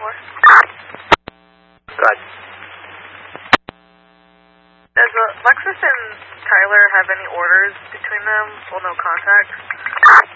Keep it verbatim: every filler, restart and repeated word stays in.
four. Good. Does uh, Lexus and Tyler have any orders between them? Well, no contact.